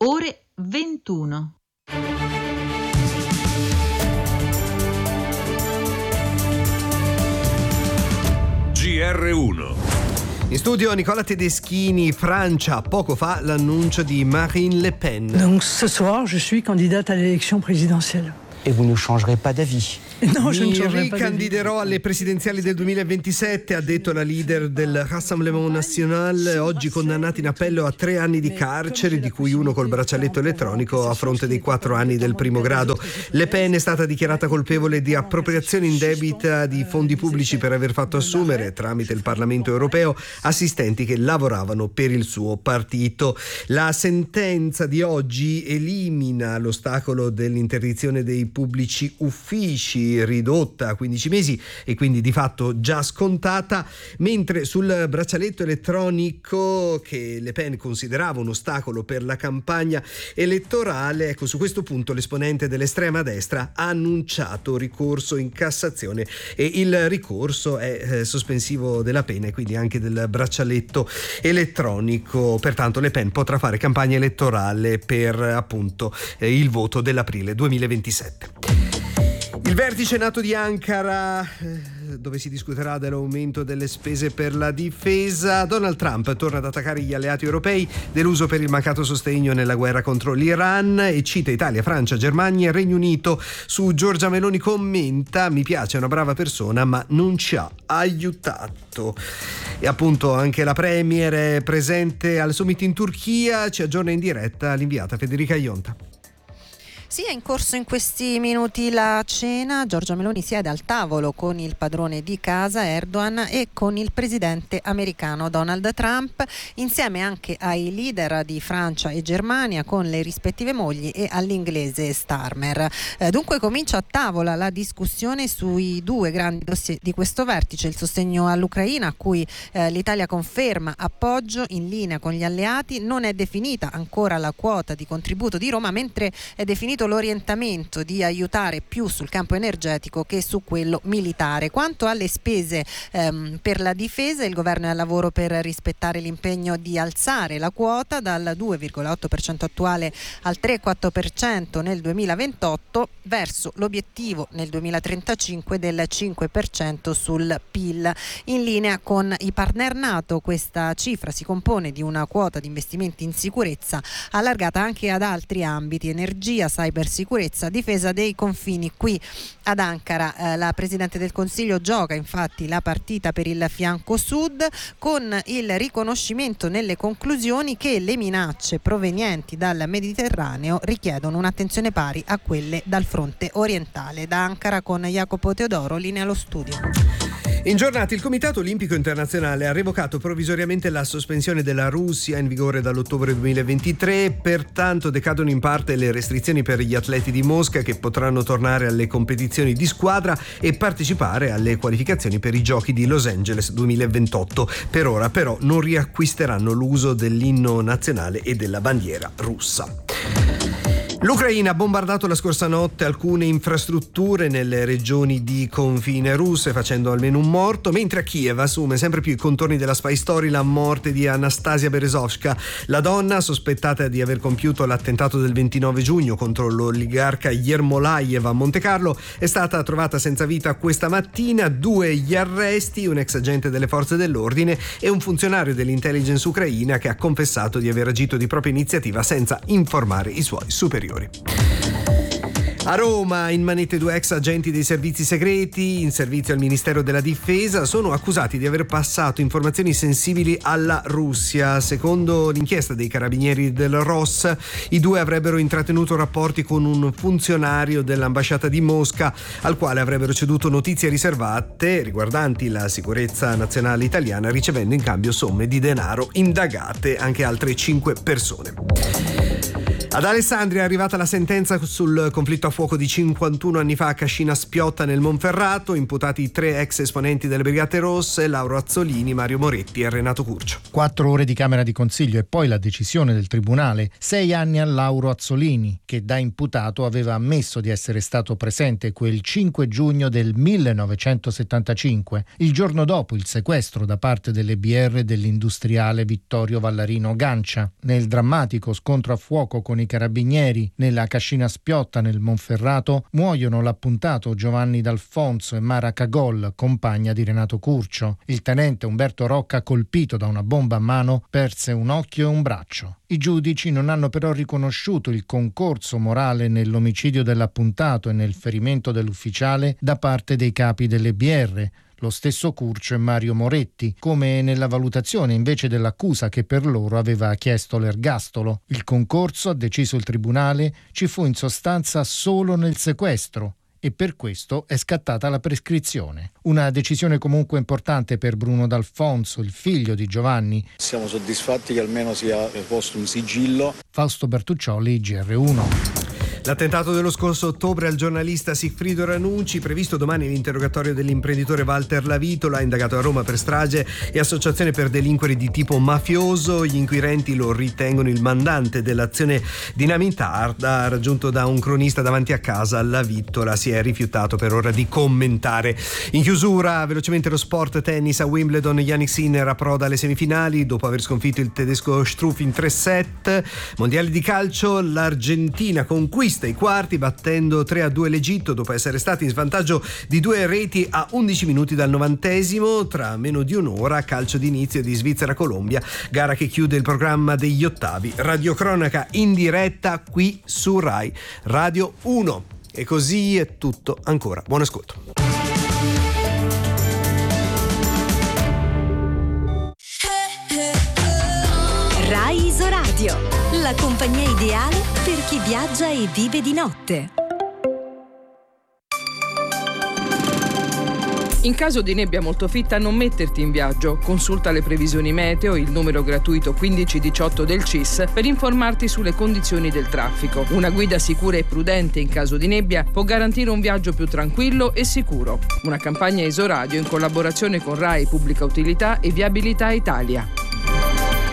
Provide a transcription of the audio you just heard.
ore 21. GR1. In studio Nicola Tedeschini. Francia, poco fa l'annuncio di Marine Le Pen. Donc ce soir, je suis candidate à l'élection présidentielle. Et vous ne changerez pas d'avis? No, je ne Mi changerai pas ricandiderò alle presidenziali del 2027, ha detto la leader del Rassemblement National, oggi condannata in appello a 3 anni di carcere, di cui 1 col braccialetto elettronico a fronte dei 4 anni del primo grado. Le Pen è stata dichiarata colpevole di appropriazione indebita di fondi pubblici per aver fatto assumere, tramite il Parlamento europeo, assistenti che lavoravano per il suo partito. La sentenza di oggi elimina l'ostacolo dell'interdizione dei pubblici uffici, ridotta a 15 mesi e quindi di fatto già scontata, mentre sul braccialetto elettronico, che Le Pen considerava un ostacolo per la campagna elettorale, ecco, su questo punto l'esponente dell'estrema destra ha annunciato ricorso in Cassazione e il ricorso è sospensivo della pena e quindi anche del braccialetto elettronico. Pertanto Le Pen potrà fare campagna elettorale per appunto il voto dell'aprile 2027. Il vertice NATO di Ankara, dove si discuterà dell'aumento delle spese per la difesa. Donald Trump torna ad attaccare gli alleati europei, deluso per il mancato sostegno nella guerra contro l'Iran, e cita Italia, Francia, Germania e Regno Unito. Su Giorgia Meloni commenta: mi piace, è una brava persona, ma non ci ha aiutato. E appunto anche la Premier è presente al summit in Turchia, ci aggiorna in diretta l'inviata Federica Ionta. Sì, è in corso in questi minuti la cena. Giorgia Meloni siede al tavolo con il padrone di casa Erdogan e con il presidente americano Donald Trump, insieme anche ai leader di Francia e Germania con le rispettive mogli e all'inglese Starmer. Dunque comincia a tavola la discussione sui 2 grandi dossier di questo vertice: il sostegno all'Ucraina, a cui l'Italia conferma appoggio in linea con gli alleati. Non è definita ancora la quota di contributo di Roma, mentre è definito l'orientamento di aiutare più sul campo energetico che su quello militare. Quanto alle spese per la difesa, il governo è al lavoro per rispettare l'impegno di alzare la quota dal 2,8% attuale al 3,4% nel 2028 verso l'obiettivo nel 2035 del 5% sul PIL. In linea con i partner NATO, questa cifra si compone di una quota di investimenti in sicurezza allargata anche ad altri ambiti: energia, cybersicurezza, difesa dei confini. Qui ad Ankara la Presidente del Consiglio gioca infatti la partita per il fianco sud, con il riconoscimento nelle conclusioni che le minacce provenienti dal Mediterraneo richiedono un'attenzione pari a quelle dal fronte orientale. Da Ankara con Jacopo Teodoro, linea allo studio. In giornata il Comitato Olimpico Internazionale ha revocato provvisoriamente la sospensione della Russia in vigore dall'ottobre 2023, pertanto decadono in parte le restrizioni per gli atleti di Mosca, che potranno tornare alle competizioni di squadra e partecipare alle qualificazioni per i Giochi di Los Angeles 2028. Per ora però non riacquisteranno l'uso dell'inno nazionale e della bandiera russa. L'Ucraina ha bombardato la scorsa notte alcune infrastrutture nelle regioni di confine russe, facendo almeno un morto, mentre a Kiev assume sempre più i contorni della spy story la morte di Anastasia Berezovska. La donna, sospettata di aver compiuto l'attentato del 29 giugno contro l'oligarca Yermolayev a Montecarlo, è stata trovata senza vita questa mattina. 2 gli arresti: un ex agente delle forze dell'ordine e un funzionario dell'intelligence ucraina che ha confessato di aver agito di propria iniziativa senza informare i suoi superiori. A Roma, in manette 2 ex agenti dei servizi segreti in servizio al Ministero della Difesa, sono accusati di aver passato informazioni sensibili alla Russia. Secondo l'inchiesta dei carabinieri del ROS, i 2 avrebbero intrattenuto rapporti con un funzionario dell'ambasciata di Mosca, al quale avrebbero ceduto notizie riservate riguardanti la sicurezza nazionale italiana, ricevendo in cambio somme di denaro. Indagate anche altre 5 persone. Ad Alessandria è arrivata la sentenza sul conflitto a fuoco di 51 anni fa a Cascina Spiotta nel Monferrato, imputati 3 ex esponenti delle Brigate Rosse, Lauro Azzolini, Mario Moretti e Renato Curcio. 4 ore di Camera di Consiglio e poi la decisione del Tribunale. 6 anni a Lauro Azzolini, che da imputato aveva ammesso di essere stato presente quel 5 giugno del 1975, il giorno dopo il sequestro da parte delle BR dell'industriale Vittorio Vallarino Gancia. Nel drammatico scontro a fuoco con i carabinieri nella Cascina Spiotta nel Monferrato muoiono l'appuntato Giovanni D'Alfonso e Mara Cagol, compagna di Renato Curcio. Il tenente Umberto Rocca, colpito da una bomba a mano, perse un occhio e un braccio. I giudici non hanno però riconosciuto il concorso morale nell'omicidio dell'appuntato e nel ferimento dell'ufficiale da parte dei capi delle BR, lo stesso Curcio e Mario Moretti, come nella valutazione invece dell'accusa che per loro aveva chiesto l'ergastolo. Il concorso, ha deciso il tribunale, ci fu in sostanza solo nel sequestro e per questo è scattata la prescrizione. Una decisione comunque importante per Bruno D'Alfonso, il figlio di Giovanni. Siamo soddisfatti che almeno sia posto un sigillo. Fausto Bertuccioli, GR1. L'attentato dello scorso ottobre al giornalista Sigfrido Ranucci, previsto domani l'interrogatorio dell'imprenditore Walter Lavitola, indagato a Roma per strage e associazione per delinquere di tipo mafioso. Gli inquirenti lo ritengono il mandante dell'azione dinamitarda. Raggiunto da un cronista davanti a casa, Lavitola si è rifiutato per ora di commentare. In chiusura, velocemente lo sport tennis a Wimbledon. Jannik Sinner approda alle semifinali dopo aver sconfitto il tedesco Struff in 3 set. Mondiali di calcio, l'Argentina conquista i quarti battendo 3-2 l'Egitto dopo essere stati in svantaggio di 2 reti a 11 minuti dal 90°. Tra meno di un'ora calcio d'inizio di Svizzera-Colombia, gara che chiude il programma degli ottavi. Radiocronaca in diretta qui su Rai Radio 1. E così è tutto ancora. Buon ascolto. Rai Isoradio, la compagnia ideale per chi viaggia e vive di notte. In caso di nebbia molto fitta non metterti in viaggio. Consulta le previsioni meteo, il numero gratuito 1518 del CIS per informarti sulle condizioni del traffico. Una guida sicura e prudente in caso di nebbia può garantire un viaggio più tranquillo e sicuro. Una campagna Isoradio in collaborazione con Rai Pubblica Utilità e Viabilità Italia.